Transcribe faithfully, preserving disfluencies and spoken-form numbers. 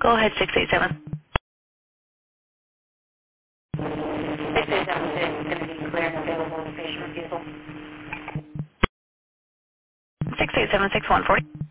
Go ahead, six eight seven. six eight seven six is going to be clear and available to patient refusal. six eight seven six one forty.